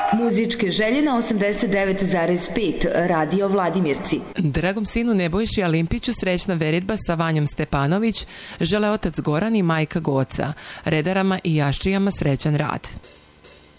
Muzičke želje na 89,5 Radio Vladimirci. Dragom sinu Nebojši Alimpiću srećna veritba sa Vanjom Stepanović žele otac Goran i majka Goca, redarama i jaščijama srećan rad.